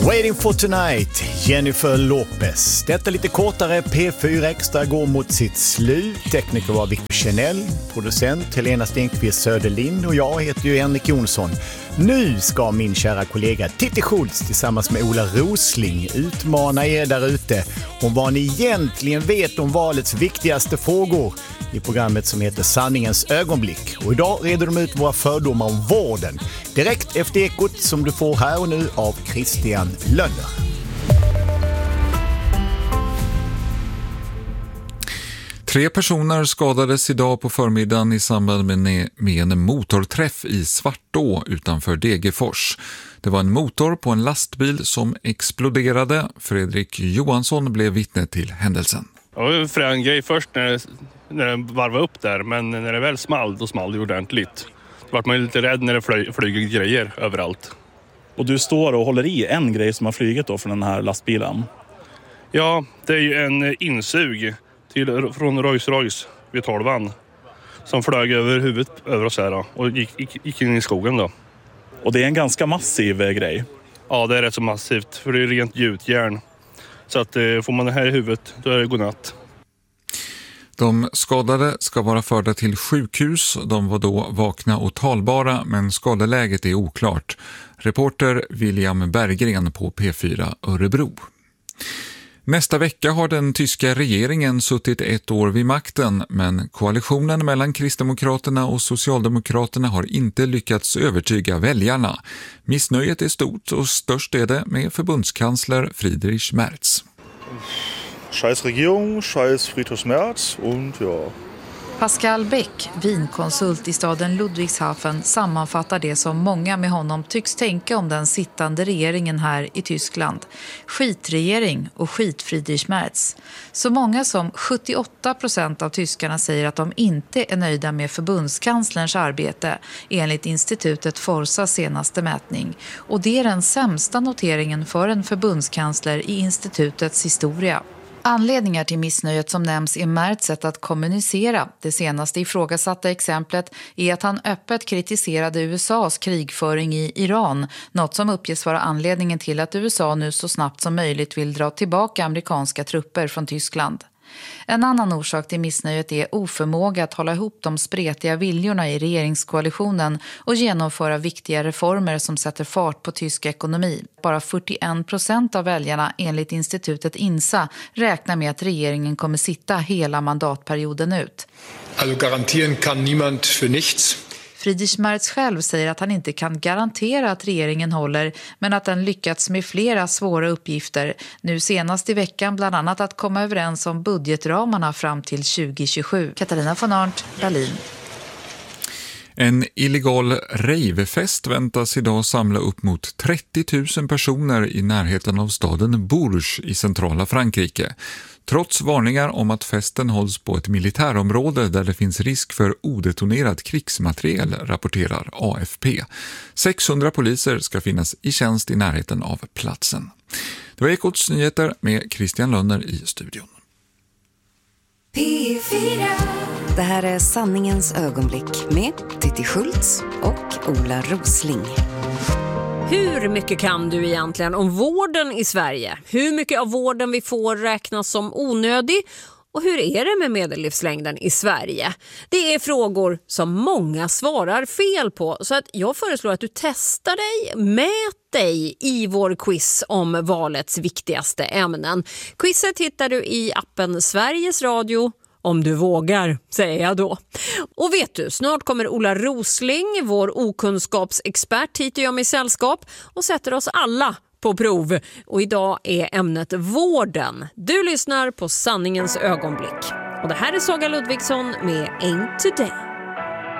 Waiting for tonight, Jennifer Lopez. Detta lite kortare P4 Extra går mot sitt slut. Tekniker var Victor Chanel, producent Helena Stenqvist Söderlind och jag heter ju Henrik Jonsson. Nu ska min kära kollega Titti Schultz tillsammans med Ola Rosling utmana er där ute om vad ni egentligen vet om valets viktigaste frågor i programmet som heter Sanningens ögonblick. Och idag reder de ut våra fördomar om vården. Direkt efter Ekot som du får här och nu av Christian Lönner. Tre personer skadades idag på förmiddagen i samband med en motorträff i Svartå utanför Degerfors. Det var en motor på en lastbil som exploderade. Fredrik Johansson blev vittne till händelsen. Det var en frän grej först när den varvade upp där, men när det väl small, då small det ordentligt. Då var man lite rädd när det flyger grejer överallt. Och du står och håller i en grej som har flugit då från den här lastbilen? Ja, det är ju en insug från Rolls-Royce vid 12an som flög över huvudet över oss här då, och gick in i skogen då. Och det är en ganska massiv grej? Ja, det är rätt så massivt, för det är rent gjutjärn. Så att får man det här i huvudet, då är det godnatt. De skadade ska vara förda till sjukhus. De var då vakna och talbara, men skadeläget är oklart. Reporter William Berggren på P4 Örebro. Nästa vecka har den tyska regeringen suttit 1 år vid makten, men koalitionen mellan Kristdemokraterna och Socialdemokraterna har inte lyckats övertyga väljarna. Missnöjet är stort och störst är det med förbundskansler Friedrich Merz. Scheiß Regierung, scheiß Friedrich Merz und ja. Pascal Beck, vinkonsult i staden Ludwigshafen, sammanfattar det som många med honom tycks tänka om den sittande regeringen här i Tyskland. Skitregering och skit Friedrich Merz. Så många som 78% av tyskarna säger att de inte är nöjda med förbundskanslerns arbete enligt institutet Forsas senaste mätning. Och det är den sämsta noteringen för en förbundskansler i institutets historia. Anledningar till missnöjet som nämns är Merz sätt att kommunicera. Det senaste ifrågasatta exemplet är att han öppet kritiserade USAs krigföring i Iran, något som uppges vara anledningen till att USA nu så snabbt som möjligt vill dra tillbaka amerikanska trupper från Tyskland. En annan orsak till missnöjet är oförmåga att hålla ihop de spretiga viljorna i regeringskoalitionen och genomföra viktiga reformer som sätter fart på tysk ekonomi. Bara 41% av väljarna enligt institutet INSA räknar med att regeringen kommer sitta hela mandatperioden ut. Alltså garantieren kan niemand för nichts. Friedrich Merz själv säger att han inte kan garantera att regeringen håller, men att den lyckats med flera svåra uppgifter. Nu senast i veckan bland annat att komma överens om budgetramarna fram till 2027. Katarina von Arndt, Berlin. En illegal ravefest väntas idag samla upp mot 30 000 personer i närheten av staden Bourges i centrala Frankrike. Trots varningar om att festen hålls på ett militärområde där det finns risk för odetonerad krigsmateriel, rapporterar AFP. 600 poliser ska finnas i tjänst i närheten av platsen. Det var Ekots nyheter med Christian Lönner i studion. P4. Det här är Sanningens ögonblick med Titti Schultz och Ola Rosling. Hur mycket kan du egentligen om vården i Sverige? Hur mycket av vården vi får räknas som onödig? Och hur är det med medellivslängden i Sverige? Det är frågor som många svarar fel på. Så att jag föreslår att du testar dig, mät dig i vår quiz om valets viktigaste ämnen. Quizet hittar du i appen Sveriges Radio. Om du vågar, säger jag då. Och vet du, snart kommer Ola Rosling, vår okunskapsexpert, hit och jag med sällskap och sätter oss alla på prov. Och idag är ämnet vården. Du lyssnar på Sanningens ögonblick. Och det här är Saga Ludvigsson med Ain't Today.